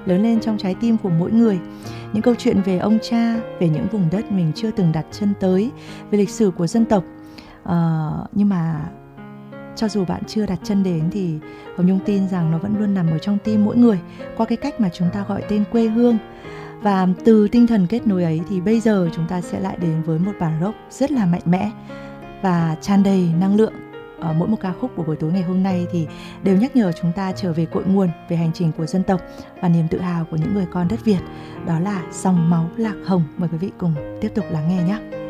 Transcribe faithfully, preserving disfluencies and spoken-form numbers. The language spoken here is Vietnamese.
lớn lên trong trái tim của mỗi người. Những câu chuyện về ông cha, về những vùng đất mình chưa từng đặt chân tới, về lịch sử của dân tộc. À, nhưng mà cho dù bạn chưa đặt chân đến thì Hồng Nhung tin rằng nó vẫn luôn nằm ở trong tim mỗi người qua cái cách mà chúng ta gọi tên quê hương. Và từ tinh thần kết nối ấy thì bây giờ chúng ta sẽ lại đến với một bản rock rất là mạnh mẽ và tràn đầy năng lượng. Ở mỗi một ca khúc của buổi tối ngày hôm nay thì đều nhắc nhở chúng ta trở về cội nguồn, về hành trình của dân tộc và niềm tự hào của những người con đất Việt. Đó là Dòng máu lạc hồng. Mời quý vị cùng tiếp tục lắng nghe nhé.